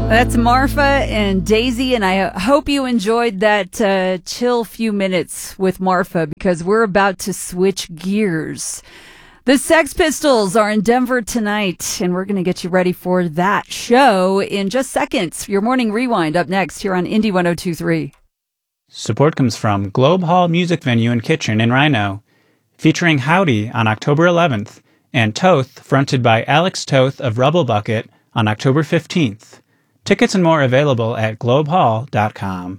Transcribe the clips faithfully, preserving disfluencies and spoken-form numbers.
That's Marfa and Daisy, and I hope you enjoyed that uh, chill few minutes with Marfa, because we're about to switch gears. The Sex Pistols are in Denver tonight, and we're going to get you ready for that show in just seconds. Your morning rewind up next here on Indie one oh two point three. Support comes from Globe Hall Music Venue and Kitchen in Rhino, featuring Howdy on October eleventh, and Toth, fronted by Alex Toth of Rubble Bucket, on October fifteenth. Tickets and more available at globe hall dot com.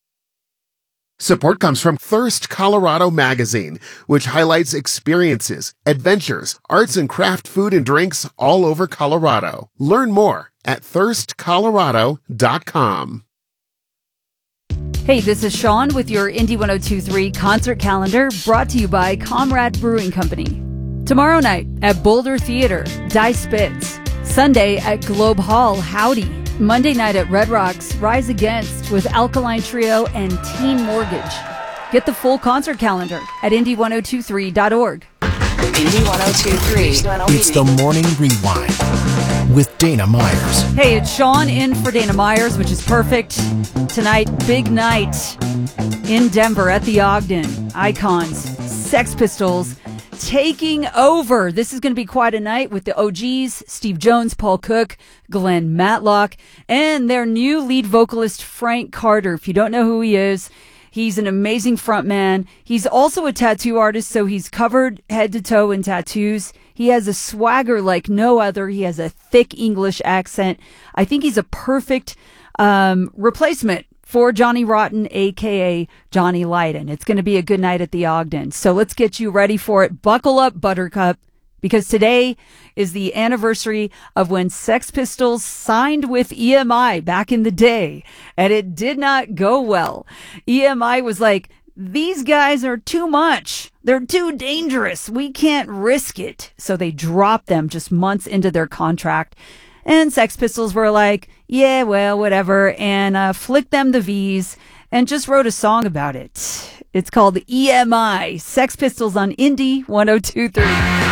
Support comes from Thirst Colorado Magazine, which highlights experiences, adventures, arts and craft food and drinks all over Colorado. Learn more at thirst colorado dot com. Hey, this is Sean with your Indie one oh two point three concert calendar, brought to you by Comrade Brewing Company. Tomorrow night at Boulder Theater, Die Spitz. Sunday at Globe Hall, Howdy. Monday night at Red Rocks, Rise Against with Alkaline Trio and Teen Mortgage. Get the full concert calendar at indie one oh two three dot org. Indie one oh two point three. It's the Morning Rewind with Dana Myers. Hey, it's Sean in for Dana Myers, which is perfect. Tonight, big night in Denver at the Ogden. Icons, Sex Pistols, taking over. This is going to be quite a night with the O Gs, Steve Jones, Paul Cook, Glenn Matlock, and their new lead vocalist, Frank Carter. If you don't know who he is, he's an amazing frontman. He's also a tattoo artist, so he's covered head to toe in tattoos. He has a swagger like no other. He has a thick English accent. I think he's a perfect um, replacement for Johnny Rotten, a k a. Johnny Lydon. It's going to be a good night at the Ogden. So let's get you ready for it. Buckle up, Buttercup, because today is the anniversary of when Sex Pistols signed with E M I back in the day, and it did not go well. E M I was like, these guys are too much. They're too dangerous. We can't risk it. So they dropped them just months into their contract. And Sex Pistols were like, yeah, well, whatever, and uh, flicked them the V's and just wrote a song about it. It's called E M I, Sex Pistols on Indie one oh two point three.